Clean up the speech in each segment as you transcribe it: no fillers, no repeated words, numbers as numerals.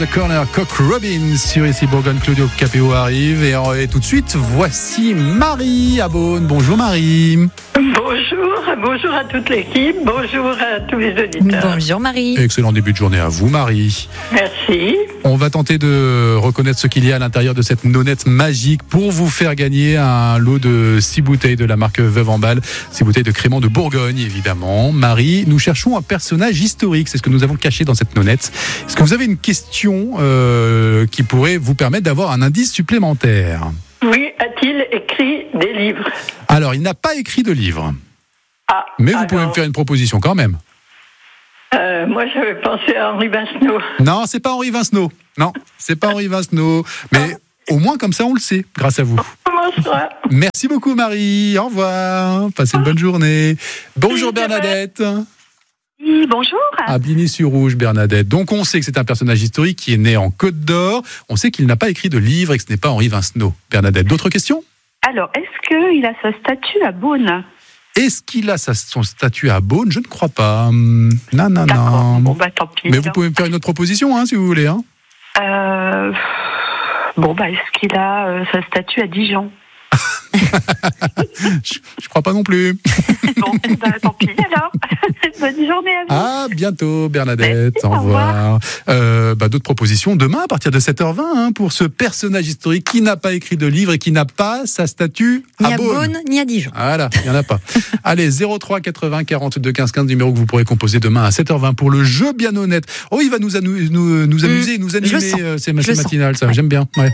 The Corner, Cock Robin sur ici Bourgogne. Claudio Capéo arrive et tout de suite voici Marie à Beaune. Bonjour Marie. Bonjour à toute l'équipe, bonjour à tous les auditeurs. Bonjour Marie. Excellent début de journée à vous Marie. Merci. On va tenter de reconnaître ce qu'il y a à l'intérieur de cette nonnette magique pour vous faire gagner un lot de 6 bouteilles de la marque Veuve en Balle, 6 bouteilles de crément de Bourgogne évidemment. Marie, nous cherchons un personnage historique, c'est ce que nous avons caché dans cette nonnette. Est-ce que vous avez une question qui pourrait vous permettre d'avoir un indice supplémentaire? Oui, a-t-il écrit des livres? Alors, il n'a pas écrit de livre. Ah, mais vous pouvez me faire une proposition quand même. Moi, j'avais pensé à Henri Vincenot. Non, c'est pas Henri Vincenot. Non, c'est pas Henri Vincenot. Mais au moins, comme ça, on le sait, grâce à vous. Merci beaucoup, Marie. Au revoir. Passez une bonne journée. Bonjour, Bernadette. Oui, bonjour. À Bligny-sur-Rouge, Bernadette. Donc, on sait que c'est un personnage historique qui est né en Côte d'Or. On sait qu'il n'a pas écrit de livre et que ce n'est pas Henri Vincenot. Bernadette, d'autres questions? Alors, est-ce qu'il a sa statue à Beaune? Est-ce qu'il a son statut à Beaune? Je ne crois pas. Non. D'accord. Bon, tant pis. Mais vous pouvez me faire une autre proposition, si vous voulez. Est-ce qu'il a sa statue à Dijon? Je crois pas non plus. Bon, tant pis alors. Bonne journée à vous. À bientôt, Bernadette. Merci, au revoir. D'autres propositions demain à partir de 7h20 pour ce personnage historique qui n'a pas écrit de livre et qui n'a pas sa statue ni à Beaune ni à Dijon. Voilà, il n'y en a pas. Allez, 03 80 42 15 15, numéro que vous pourrez composer demain à 7h20 pour le jeu bien honnête. Oh, il va nous amuser, nous animer ces matinales, ça, j'aime bien. Ouais.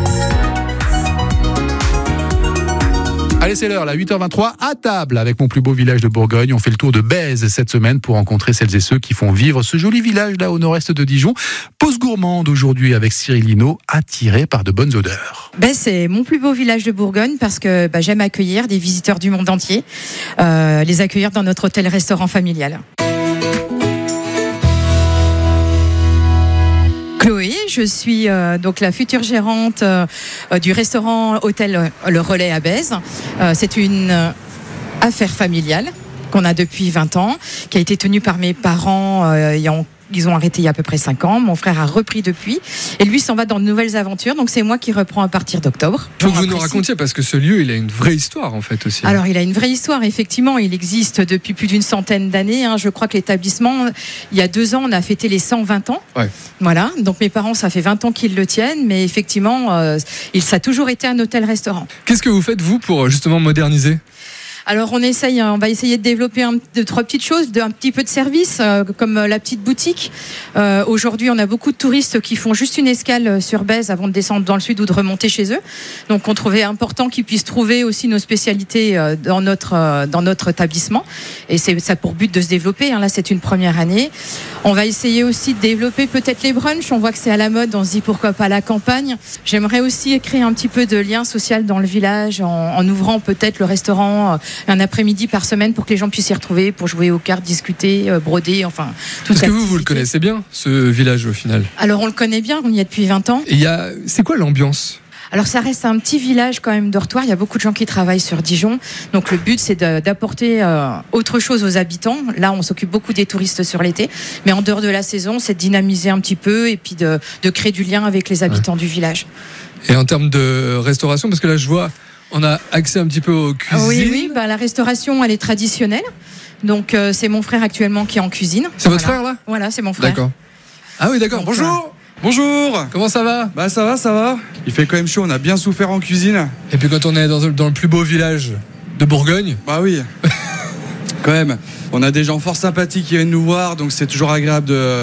Allez, c'est l'heure, là, 8h23, à table avec mon plus beau village de Bourgogne. On fait le tour de Bèze cette semaine pour rencontrer celles et ceux qui font vivre ce joli village là au nord-est de Dijon. Pause gourmande aujourd'hui avec Cyril Lino, attiré par de bonnes odeurs. Bèze, c'est mon plus beau village de Bourgogne parce que j'aime accueillir des visiteurs du monde entier, les accueillir dans notre hôtel-restaurant familial. Chloé, je suis donc la future gérante du restaurant hôtel Le Relais à Bèze. C'est une affaire familiale qu'on a depuis 20 ans, qui a été tenue par mes parents ils ont arrêté il y a à peu près 5 ans. Mon frère a repris depuis. Et lui s'en va dans de nouvelles aventures. Donc c'est moi qui reprends à partir d'octobre. Il faut que vous nous racontiez, parce que ce lieu, il a une vraie histoire en fait aussi. Alors il a une vraie histoire, effectivement. Il existe depuis plus d'une centaine d'années. Je crois que l'établissement, il y a 2 ans, on a fêté les 120 ans. Ouais. Voilà. Donc mes parents, ça fait 20 ans qu'ils le tiennent. Mais effectivement, ça a toujours été un hôtel-restaurant. Qu'est-ce que vous faites, vous, pour justement moderniser ? Alors on va essayer de développer 2-3 petites choses, un petit peu de service, comme la petite boutique. Aujourd'hui, on a beaucoup de touristes qui font juste une escale sur Bèze avant de descendre dans le sud ou de remonter chez eux. Donc on trouvait important qu'ils puissent trouver aussi nos spécialités dans notre établissement. Et c'est ça pour but de se développer. Là, c'est une première année. On va essayer aussi de développer peut-être les brunchs. On voit que c'est à la mode. On se dit pourquoi pas la campagne. J'aimerais aussi créer un petit peu de lien social dans le village en ouvrant peut-être le restaurant un après-midi par semaine pour que les gens puissent s'y retrouver, pour jouer aux cartes, discuter, broder, enfin tout ça. Est-ce que vous le connaissez bien, ce village au final? Alors on le connaît bien, on y est depuis 20 ans. Et c'est quoi l'ambiance? Alors ça reste un petit village quand même dortoir, il y a beaucoup de gens qui travaillent sur Dijon, donc le but c'est d'apporter autre chose aux habitants. Là on s'occupe beaucoup des touristes sur l'été, mais en dehors de la saison c'est de dynamiser un petit peu et puis de créer du lien avec les habitants du village. Et en termes de restauration, parce que là je vois, on a accès un petit peu aux cuisines. Oui, la restauration elle est traditionnelle, donc c'est mon frère actuellement qui est en cuisine. C'est votre frère là? Voilà, c'est mon frère. D'accord. Ah oui, d'accord, bonjour. Bonjour. Comment ça va? Bah ça va. Il fait quand même chaud, on a bien souffert en cuisine. Et puis quand on est dans le plus beau village de Bourgogne. Bah oui. Quand même, on a des gens fort sympathiques qui viennent nous voir, donc c'est toujours agréable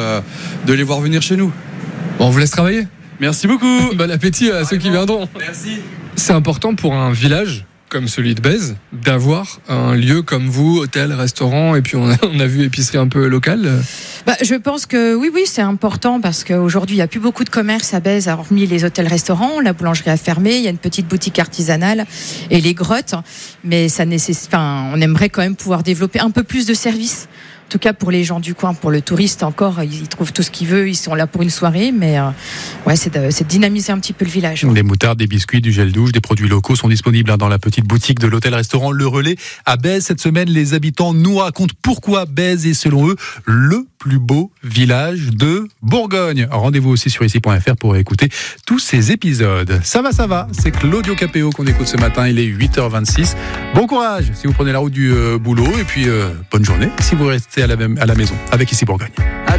de les voir venir chez nous. Bon, on vous laisse travailler. Merci beaucoup. Bon appétit à ceux qui viendront. Merci. C'est important pour un village comme celui de Bèze d'avoir un lieu comme vous, hôtel, restaurant, et puis on a vu épicerie un peu locale. Je pense que oui, c'est important parce qu'aujourd'hui, il n'y a plus beaucoup de commerce à Bèze, hormis les hôtels-restaurants. La boulangerie a fermé, il y a une petite boutique artisanale et les grottes. Mais ça nécessite, on aimerait quand même pouvoir développer un peu plus de services. tout cas pour les gens du coin, pour le touriste encore, ils trouvent tout ce qu'ils veulent, ils sont là pour une soirée, mais c'est de dynamiser un petit peu le village. Des moutardes, des biscuits, du gel douche, des produits locaux sont disponibles dans la petite boutique de l'hôtel-restaurant Le Relais à Bèze. Cette semaine, les habitants nous racontent pourquoi Bèze est selon eux le plus beau village de Bourgogne. Rendez-vous aussi sur ici.fr pour écouter tous ces épisodes. Ça va, c'est Claudio Capéo qu'on écoute ce matin, il est 8h26. Bon courage si vous prenez la route du boulot et puis bonne journée si vous restez à la maison avec Ici Bourgogne.